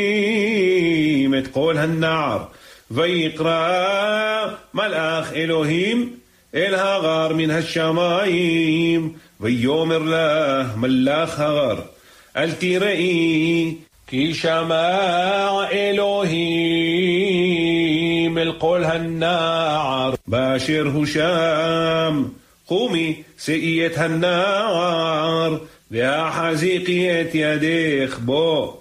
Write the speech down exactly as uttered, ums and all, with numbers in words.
את קול הנער, ויקרא מלאך אלוהים אל הגר מן השמיים, ויאמר לה מלאך הגר, אל תראי, כי שמע אלוהים אל קול הנער באשר הוא שם. קומי, שאי את הנער, והחזיקי את ידך בו,